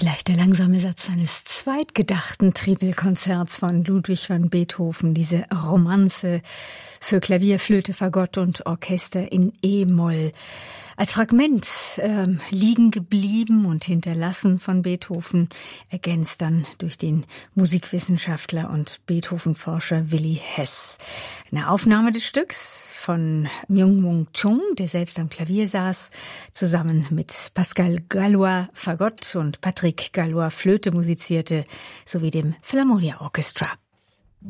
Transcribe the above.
Vielleicht der langsame Satz eines zweitgedachten Tripelkonzerts von Ludwig van Beethoven, diese Romanze für Klavier, Flöte, Fagott und Orchester in E-Moll. Als Fragment liegen geblieben und hinterlassen von Beethoven, ergänzt dann durch den Musikwissenschaftler und Beethoven-Forscher Willi Hess. Eine Aufnahme des Stücks von Myung-Moon Chung, der selbst am Klavier saß, zusammen mit Pascal Gallois Fagott und Patrick Gallois Flöte musizierte, sowie dem Philharmonia Orchestra.